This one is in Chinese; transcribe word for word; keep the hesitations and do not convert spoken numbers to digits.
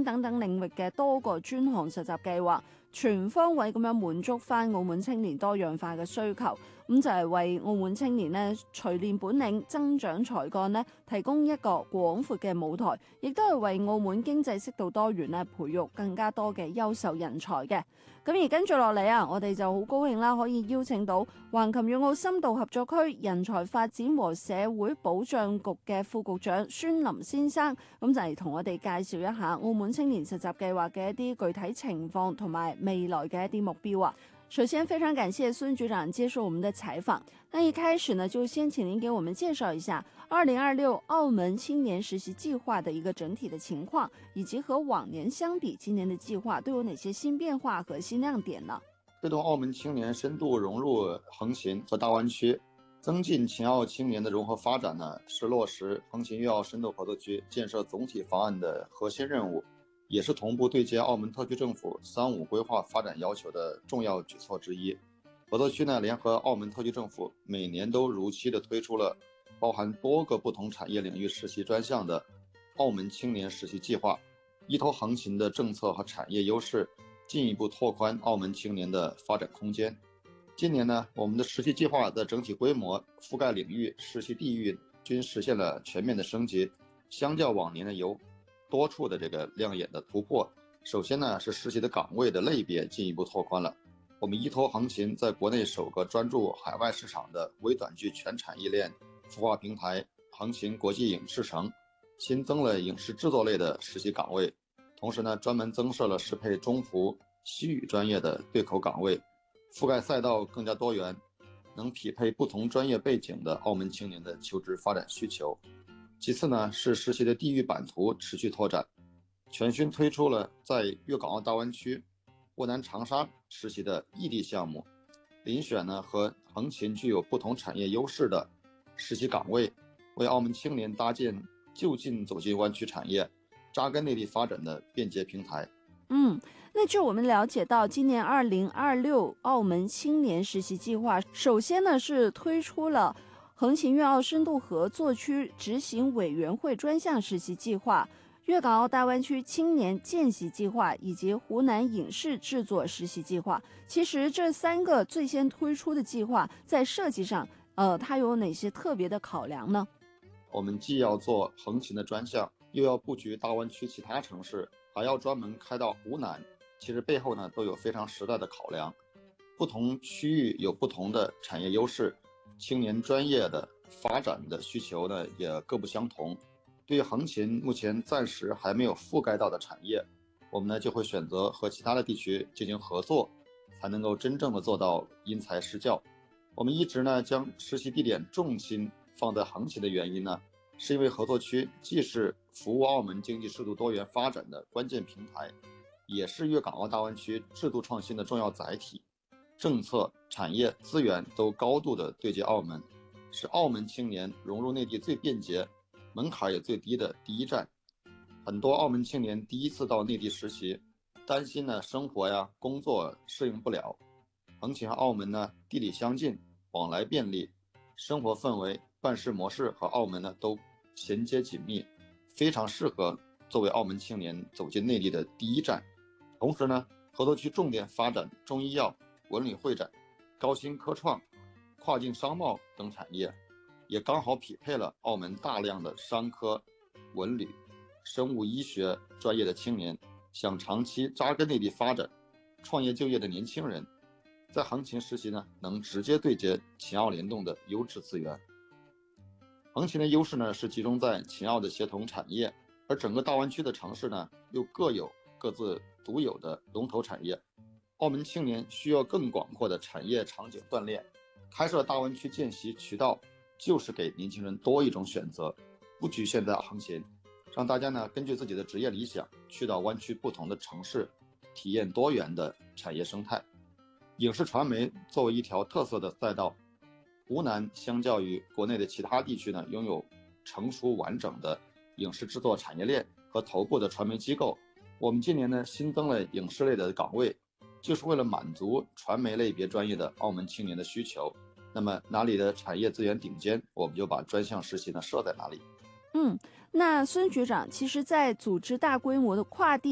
影等等領域嘅多個專項實習計劃，全方位咁樣滿足翻澳門青年多樣化嘅需求。咁就係為澳門青年呢錘煉本領、增長才幹呢提供一個廣闊嘅舞台，亦都係為澳門經濟適度多元呢培育更加多嘅優秀人才嘅。咁而跟住落嚟啊，我哋就好高興啦，可以邀請到橫琴粵澳深度合作區人才發展和社會保障局嘅副局長孫林先生，咁就嚟同我哋介紹一下澳門青年實習計劃嘅一啲具體情況同埋未來嘅一啲目標啊。首先，非常感謝孫局長接受我們的採訪。那一開始呢，就先請您給我們介紹一下二零二六澳門青年實習計劃的一個整體的情況，以及和往年相比，今年的計劃都有哪些新變化和新亮點呢？ 推動澳門青年深度融入橫琴和大灣區，增進秦澳青年的融合發展呢，是落實橫琴粵澳深度合作區建設總體方案的核心任務，也是同步對接澳門特區政府三五規劃發展要求的重要舉措之一。合作區呢，聯合澳門特區政府，每年都如期的推出了包含多個不同產業領域實習專項的澳門青年實習計劃，依託橫琴的政策和產業優勢，進一步拓寬澳門青年的發展空間。今年呢，我們的實習計劃的整體規模、覆蓋領域、實習地域均實現了全面的升級，相較往年呢，有多處的這個亮眼的突破。首先呢，是實習的崗位的類別進一步拓寬了。我們依託橫琴在國內首個專注海外市場的微短劇全產業鏈孵化平台橫琴國際影視城，新增了影視製作類的實習崗位，同時呢，專門增設了適配中葡西語專業的對口崗位，覆蓋賽道更加多元，能匹配不同專業背景的澳門青年的求職發展需求。其次呢，是實習的地域版圖持續拓展，全新推出了在粵港澳大灣區沃南長沙實習的異地項目，遴選呢和橫琴具有不同產業優勢的實習崗位，為澳門青年搭建就近走進灣區產業、扎根內地發展的便捷平台。 嗯，那就我們了解到，今年二零二六澳門青年實習計劃，首先呢是推出了橫琴粵澳深度合作區執行委員會專項實習計劃、粵港澳大灣區青年見習計劃以及湖南影視製作實習計劃。其實這三個最先推出的計劃，在設計上，呃，它有哪些特別的考量呢？ 我們既要做橫琴的專項，又要布局大灣區其他城市，還要專門開到湖南。其實背後呢都有非常實在的考量，不同區域有不同的產業優勢，青年專業的發展的需求呢也各不相同。對於橫琴目前暫時還沒有覆蓋到的產業，我們呢就會選擇和其他的地區進行合作，才能夠真正的做到因材施教。我們一直呢將實習地點重心放在橫琴的原因呢，是因為合作區既是服務澳門經濟適度多元發展的關鍵平台，也是粵港澳大灣區制度創新的重要載體，政策、產業、資源都高度的對接澳門，是澳門青年融入內地最便捷、門檻也最低的第一站。很多澳門青年第一次到內地實習，擔心呢生活呀、工作適應不了。橫琴和澳門呢地理相近，往來便利，生活氛圍、辦事模式和澳門呢都銜接緊密，非常適合作為澳門青年走進內地的第一站。同時呢，合作區重點發展中醫藥、文旅會展、高新科創、跨境商貿等產業，也剛好匹配了澳門大量的商科、文旅、生物醫學專業的青年，想長期扎根內地發展、創業就業的年輕人，在橫琴實習呢，能直接對接秦澳聯動的優質資源。橫琴的優勢呢，是集中在秦澳的協同產業，而整個大灣區的城市呢，又各有各自獨有的龍頭產業。澳門青年需要更廣闊的產業場景鍛鍊，開設大灣區見習渠道，就是給年輕人多一種選擇，不局限在橫琴，讓大家呢根據自己的職業理想，去到灣區不同的城市，體驗多元的產業生態。影視傳媒作為一條特色的賽道，湖南相較於國內的其他地區呢，擁有成熟完整的影視製作產業鏈和頭部的傳媒機構。我們今年呢新增了影視類的崗位，就是為了滿足傳媒類別專業的澳門青年的需求。那麼哪裡的產業資源頂尖，我們就把專項實習呢設在哪裡。 嗯，那孫局長，其實在組織大規模的跨地